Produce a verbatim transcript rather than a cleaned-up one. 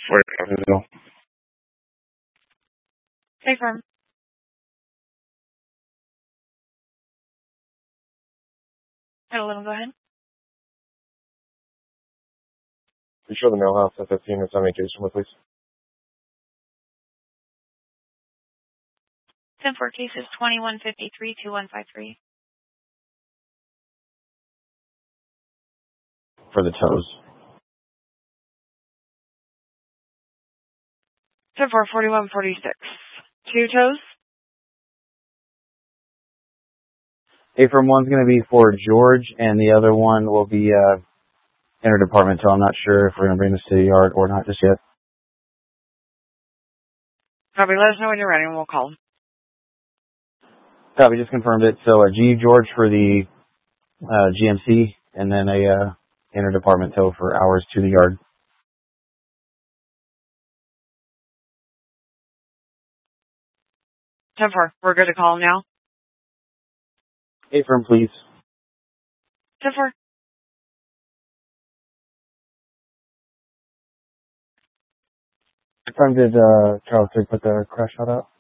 For Evansville. State Farm. Hello, go ahead. Be sure the mail house at fifteen is on vacation with, please. ten four cases, twenty-one fifty-three, two one five three. For the toes. ten four, forty-one forty-six. Two toes? A from one's going to be for George, and the other one will be uh, interdepartmental. I'm not sure if we're going to bring this to the yard or not just yet. Copy. Let us know when you're ready and we'll call. Copy. Just confirmed it. So a G George for the uh, G M C, and then a uh, interdepartmental for hours to the yard. ten four. We're good to call him now? A from, please. ten four. What time did uh, Charles three put the crash shot out?